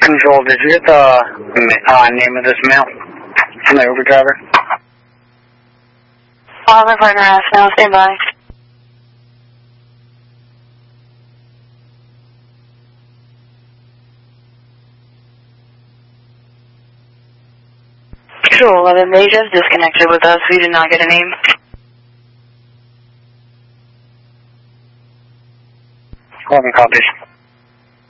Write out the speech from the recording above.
Control, did you get the name of this male from the Uber driver? My partner asked now, stand by. Control 11, they just disconnected with us. We did not get a name. 11 copies.